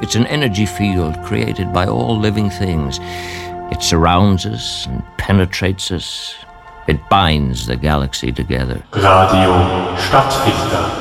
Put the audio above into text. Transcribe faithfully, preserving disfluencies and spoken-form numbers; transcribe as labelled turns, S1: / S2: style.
S1: It's an energy field created by all living things. It surrounds us and penetrates us. It binds the galaxy together.
S2: Radio Stadtfilter.